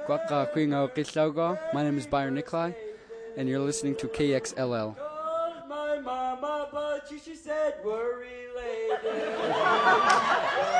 My name is Byron Nikolai, and you're listening to KXLL. My mama, but she said we're related.